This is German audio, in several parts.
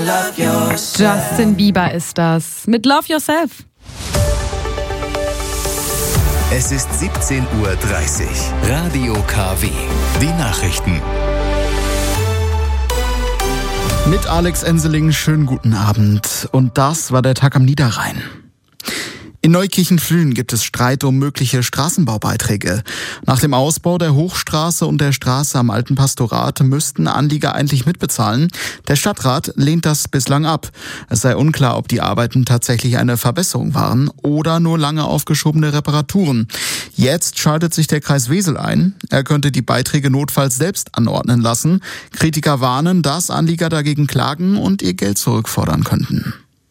love yourself. Justin Bieber ist das mit Love Yourself. Es ist 17:30 Uhr. Radio KW. Die Nachrichten. Mit Alex Enseling, schönen guten Abend. Und das war der Tag am Niederrhein. In Neukirchen-Flühen gibt es Streit um mögliche Straßenbaubeiträge. Nach dem Ausbau der Hochstraße und der Straße am Alten Pastorat müssten Anlieger eigentlich mitbezahlen. Der Stadtrat lehnt das bislang ab. Es sei unklar, ob die Arbeiten tatsächlich eine Verbesserung waren oder nur lange aufgeschobene Reparaturen. Jetzt schaltet sich der Kreis Wesel ein. Er könnte die Beiträge notfalls selbst anordnen lassen. Kritiker warnen, dass Anlieger dagegen klagen und ihr Geld zurückfordern könnten.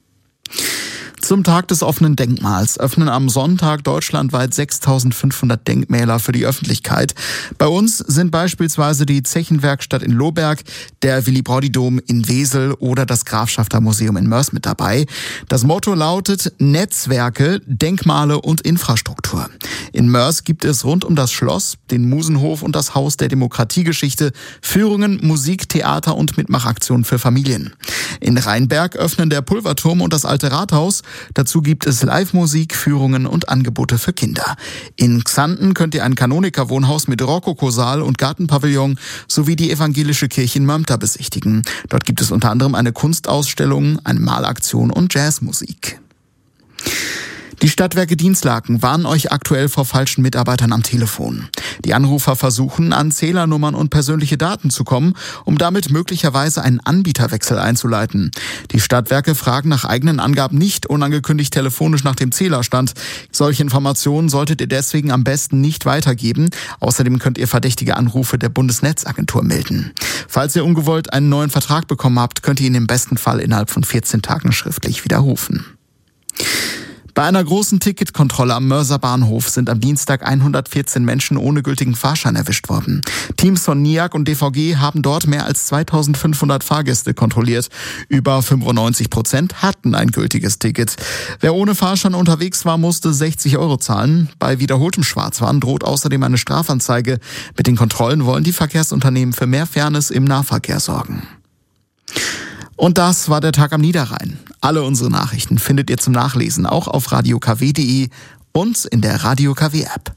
Zum Tag des offenen Denkmals öffnen am Sonntag deutschlandweit 6.500 Denkmäler für die Öffentlichkeit. Bei uns sind beispielsweise die Zechenwerkstatt in Lohberg, der Willy-Broddy-Dom in Wesel oder das Grafschafter-Museum in Mörs mit dabei. Das Motto lautet Netzwerke, Denkmale und Infrastruktur. In Mörs gibt es rund um das Schloss, den Musenhof und das Haus der Demokratiegeschichte Führungen, Musik, Theater und Mitmachaktionen für Familien. In Rheinberg öffnen der Pulverturm und das Alte Rathaus. Dazu gibt es Live-Musik, Führungen und Angebote für Kinder. In Xanten könnt ihr ein Kanoniker-Wohnhaus mit Rokokosaal und Gartenpavillon sowie die evangelische Kirche in Mömter besichtigen. Dort gibt es unter anderem eine Kunstausstellung, eine Malaktion und Jazzmusik. Die Stadtwerke Dinslaken warnen euch aktuell vor falschen Mitarbeitern am Telefon. Die Anrufer versuchen, an Zählernummern und persönliche Daten zu kommen, um damit möglicherweise einen Anbieterwechsel einzuleiten. Die Stadtwerke fragen nach eigenen Angaben nicht unangekündigt telefonisch nach dem Zählerstand. Solche Informationen solltet ihr deswegen am besten nicht weitergeben. Außerdem könnt ihr verdächtige Anrufe der Bundesnetzagentur melden. Falls ihr ungewollt einen neuen Vertrag bekommen habt, könnt ihr ihn im besten Fall innerhalb von 14 Tagen schriftlich widerrufen. Bei einer großen Ticketkontrolle am Mörser Bahnhof sind am Dienstag 114 Menschen ohne gültigen Fahrschein erwischt worden. Teams von NIAC und DVG haben dort mehr als 2500 Fahrgäste kontrolliert. Über 95% hatten ein gültiges Ticket. Wer ohne Fahrschein unterwegs war, musste 60 € zahlen. Bei wiederholtem Schwarzfahren droht außerdem eine Strafanzeige. Mit den Kontrollen wollen die Verkehrsunternehmen für mehr Fairness im Nahverkehr sorgen. Und das war der Tag am Niederrhein. Alle unsere Nachrichten findet ihr zum Nachlesen auch auf radiokw.de und in der Radio KW App.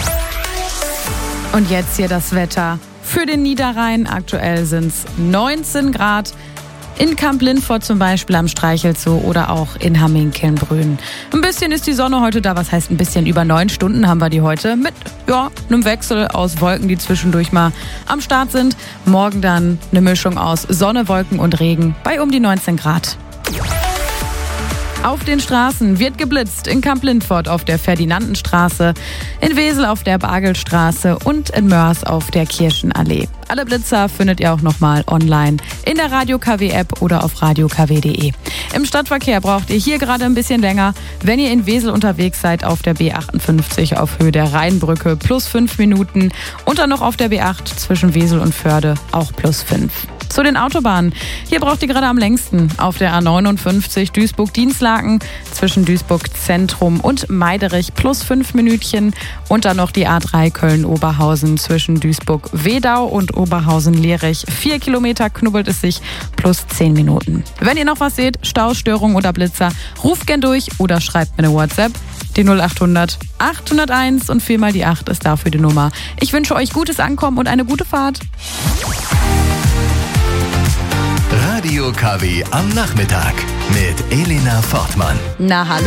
Und jetzt hier das Wetter für den Niederrhein. Aktuell sind es 19 Grad. In Kamp-Lindfort zum Beispiel am Streichelzoo oder auch in Haminkelnbrünn. Ein bisschen ist die Sonne heute da, was heißt ein bisschen, über 9 Stunden haben wir die heute mit einem Wechsel aus Wolken, die zwischendurch mal am Start sind. Morgen dann eine Mischung aus Sonne, Wolken und Regen bei um die 19 Grad. Auf den Straßen wird geblitzt. In Kamp-Lindfort auf der Ferdinandenstraße, in Wesel auf der Bargelstraße und in Mörs auf der Kirchenallee. Alle Blitzer findet ihr auch nochmal online in der Radio KW App oder auf radiokw.de. Im Stadtverkehr braucht ihr hier gerade ein bisschen länger. Wenn ihr in Wesel unterwegs seid, auf der B58 auf Höhe der Rheinbrücke plus 5 Minuten und dann noch auf der B8 zwischen Wesel und Förde auch plus 5. Zu den Autobahnen. Hier braucht ihr gerade am längsten auf der A59 Duisburg-Dinslaken zwischen Duisburg Zentrum und Meiderich plus 5 Minütchen und dann noch die A3 Köln-Oberhausen zwischen Duisburg-Wedau und Oberhausen-Lierich. 4 Kilometer knubbelt es sich plus 10 Minuten. Wenn ihr noch was seht, Staustörung oder Blitzer, ruft gern durch oder schreibt mir eine WhatsApp. Die 0800 801 und 4 mal die 8 ist dafür die Nummer. Ich wünsche euch gutes Ankommen und eine gute Fahrt. Radio KW am Nachmittag mit Elena Fortmann. Na hallo.